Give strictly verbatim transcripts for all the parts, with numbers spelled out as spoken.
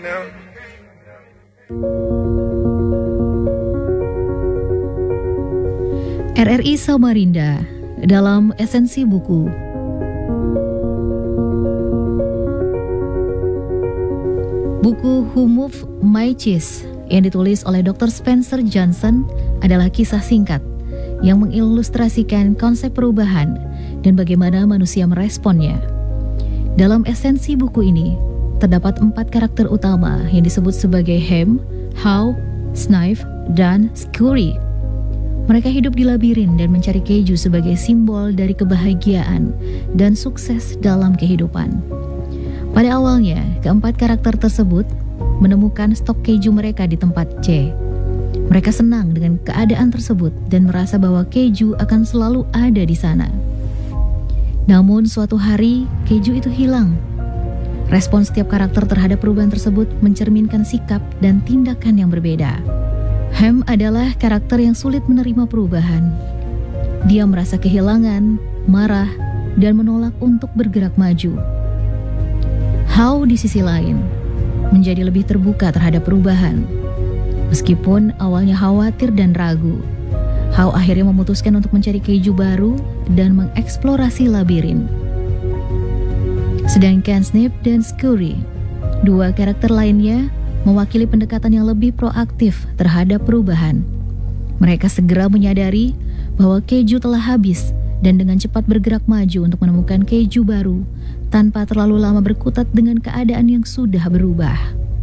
R R I Samarinda dalam esensi buku. Buku Who Moved My Cheese yang ditulis oleh dokter Spencer Johnson adalah kisah singkat yang mengilustrasikan konsep perubahan dan bagaimana manusia meresponnya. Dalam esensi buku ini, terdapat empat karakter utama yang disebut sebagai Ham, How, Snipe, dan Scurry. Mereka hidup di labirin dan mencari keju sebagai simbol dari kebahagiaan dan sukses dalam kehidupan. Pada awalnya, keempat karakter tersebut menemukan stok keju mereka di tempat C. Mereka senang dengan keadaan tersebut dan merasa bahwa keju akan selalu ada di sana. Namun suatu hari, keju itu hilang. Respon setiap karakter terhadap perubahan tersebut mencerminkan sikap dan tindakan yang berbeda. Ham adalah karakter yang sulit menerima perubahan. Dia merasa kehilangan, marah, dan menolak untuk bergerak maju. How di sisi lain menjadi lebih terbuka terhadap perubahan. Meskipun awalnya khawatir dan ragu, How akhirnya memutuskan untuk mencari keju baru dan mengeksplorasi labirin. Sedangkan Snipe dan Scurry, dua karakter lainnya, mewakili pendekatan yang lebih proaktif terhadap perubahan. Mereka segera menyadari bahwa keju telah habis dan dengan cepat bergerak maju untuk menemukan keju baru tanpa terlalu lama berkutat dengan keadaan yang sudah berubah.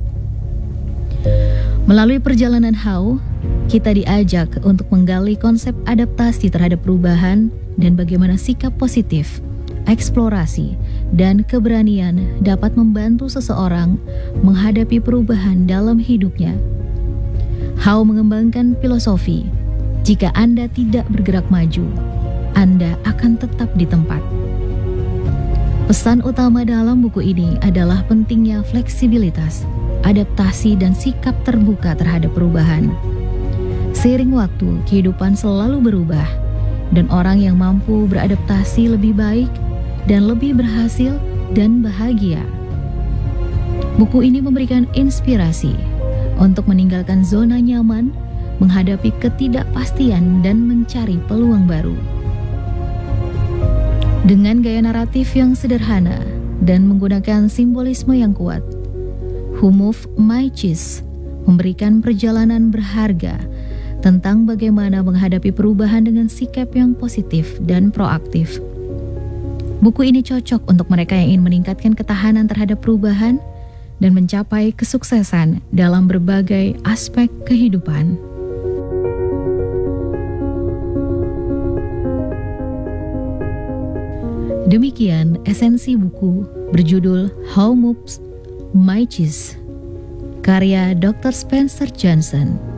Melalui perjalanan How, kita diajak untuk menggali konsep adaptasi terhadap perubahan dan bagaimana sikap positif, eksplorasi, dan keberanian dapat membantu seseorang menghadapi perubahan dalam hidupnya. How mengembangkan filosofi, jika Anda tidak bergerak maju, Anda akan tetap di tempat. Pesan utama dalam buku ini adalah pentingnya fleksibilitas, adaptasi, dan sikap terbuka terhadap perubahan. Seiring waktu, kehidupan selalu berubah, dan orang yang mampu beradaptasi lebih baik dan lebih berhasil dan bahagia. Buku ini memberikan inspirasi untuk meninggalkan zona nyaman, menghadapi ketidakpastian, dan mencari peluang baru. Dengan gaya naratif yang sederhana dan menggunakan simbolisme yang kuat, Who Moved My Cheese memberikan perjalanan berharga tentang bagaimana menghadapi perubahan dengan sikap yang positif dan proaktif. Buku ini cocok untuk mereka yang ingin meningkatkan ketahanan terhadap perubahan dan mencapai kesuksesan dalam berbagai aspek kehidupan. Demikian esensi buku berjudul How Moved My Cheese, karya dokter Spencer Johnson.